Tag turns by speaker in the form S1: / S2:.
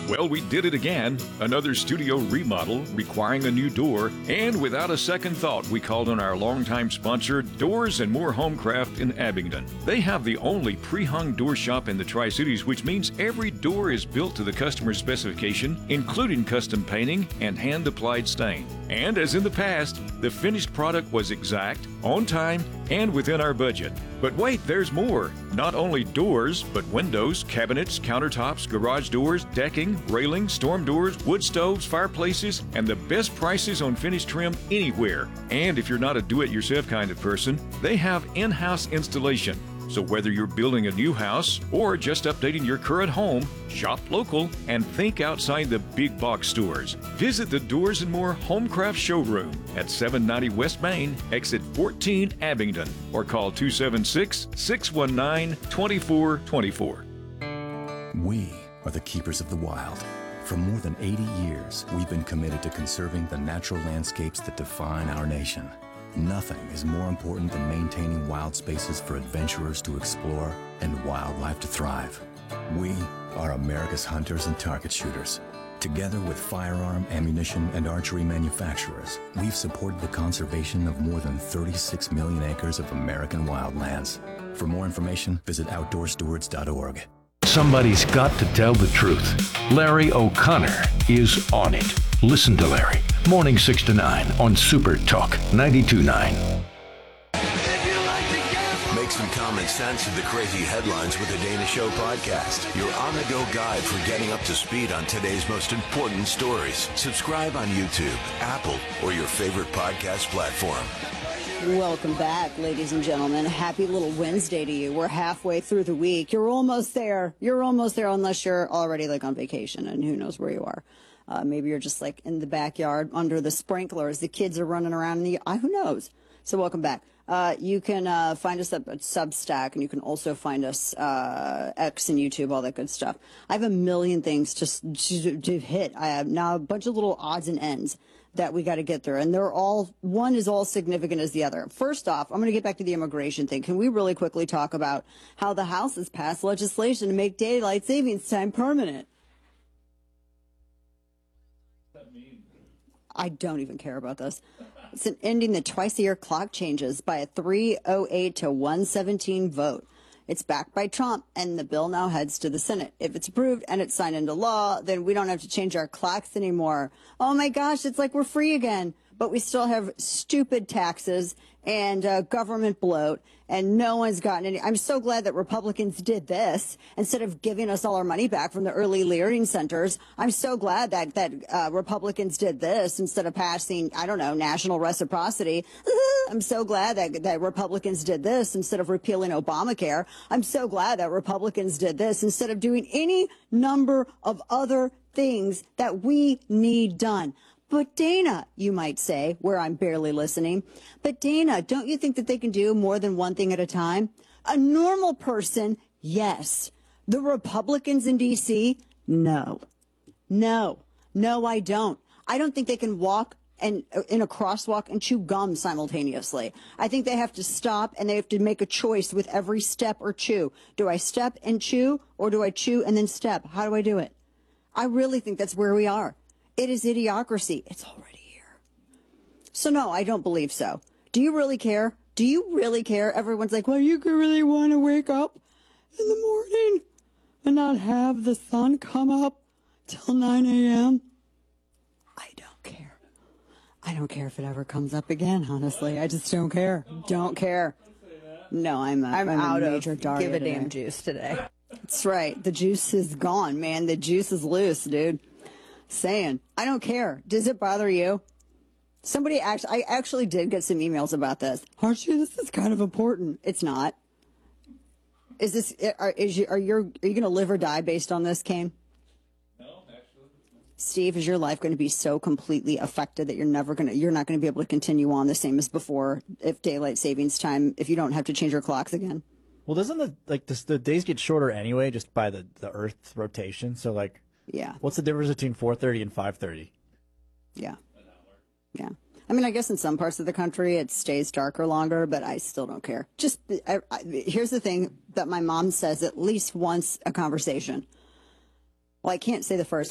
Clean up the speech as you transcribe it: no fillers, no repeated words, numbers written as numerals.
S1: Well, we did it again. Another studio remodel requiring a new door. And without a second thought, we called on our longtime sponsor, Doors and More Homecraft in Abingdon. They have the only pre-hung door shop in the Tri-Cities, which means every door is built to the customer's specification, including custom painting and hand-applied stain. And as in the past, the finished product was exact, on time, and within our budget. But wait, there's more. Not only doors, but windows, cabinets, countertops, garage doors, decking, railing, storm doors, wood stoves, fireplaces, and the best prices on finished trim anywhere. And if you're not a do-it-yourself kind of person, they have in-house installation. So whether you're building a new house or just updating your current home, shop local and think outside the big box stores. Visit the Doors and More Homecraft Showroom at 790 West Main, exit 14 Abingdon, or call 276-619-2424.
S2: We are the keepers of the wild. For more than 80 years, we've been committed to conserving the natural landscapes that define our nation. Nothing is more important than maintaining wild spaces for adventurers to explore and wildlife to thrive. We are America's hunters and target shooters. Together with firearm, ammunition, and archery manufacturers, we've supported the conservation of more than 36 million acres of American wildlands. For more information, visit outdoorstewards.org.
S3: Somebody's got to tell the truth. Larry O'Connor is on it. Listen to Larry. Morning 6 to 9 on Super Talk 92.9.
S4: Make some common sense of the crazy headlines with the Dana Show podcast. Your on-the-go guide for getting up to speed on today's most important stories. Subscribe on YouTube, Apple, or your favorite podcast platform.
S5: Welcome back, ladies and gentlemen. Happy little Wednesday to you. We're halfway through the week. You're almost there. You're almost there unless you're already like on vacation and who knows where you are. Maybe you're just like in the backyard under the sprinklers. The kids are running around in the who knows? So welcome back. You can find us at Substack, and you can also find us X and YouTube, all that good stuff. I have a million things to hit. I have now a bunch of little odds and ends that we got to get through, and they're all, one is all significant as the other. First off, I'm going to get back to the immigration thing. Can we really quickly talk about how the House has passed legislation to make daylight savings time permanent? I don't even care about this. It's an ending the twice-a-year clock changes by a 308 to 117 vote. It's backed by Trump, and the bill now heads to the Senate. If it's approved and it's signed into law, then we don't have to change our clocks anymore. Oh, my gosh, it's like we're free again. But we still have stupid taxes and government bloat, and no one's gotten any. I'm so glad that Republicans did this instead of giving us all our money back from the early learning centers. I'm so glad that Republicans did this instead of passing, I don't know, national reciprocity. I'm so glad that Republicans did this instead of repealing Obamacare. I'm so glad that Republicans did this instead of doing any number of other things that we need done. But Dana, you might say, where I'm barely listening, but Dana, don't you think that they can do more than one thing at a time? A normal person, yes. The Republicans in D.C., no. No, I don't. I don't think they can walk and in a crosswalk and chew gum simultaneously. I think they have to stop and they have to make a choice with every step or chew. Do I step and chew, or do I chew and then step? How do I do it? I really think that's where we are. It is idiocracy. It's already here. So no, I don't believe so. Do you really care? Do you really care? Everyone's like, well, you could really want to wake up in the morning and not have the sun come up till 9 a.m. I don't care. I don't care if it ever comes up again, honestly. I just don't care. Don't care. No, I'm
S6: out
S5: a
S6: of
S5: major Daria
S6: give a
S5: today.
S6: damn juice today.
S5: That's right. The juice is gone, man. The juice is loose, dude. Saying, I don't care. Does it bother you? I actually did get some emails about this. Aren't you? This is kind of important. It's not. Are you going to live or die based on this, Kane?
S7: No, actually.
S5: Steve, is your life going to be so completely affected that you're not going to be able to continue on the same as before if daylight savings time, if you don't have to change your clocks again?
S7: Well, doesn't the days get shorter anyway, just by the Earth's rotation? So
S5: yeah.
S7: What's the difference between 4:30 and 5:30?
S5: Yeah. Yeah. I mean, I guess in some parts of the country it stays darker longer, but I still don't care. Here's the thing that my mom says at least once a conversation. Well, I can't say the first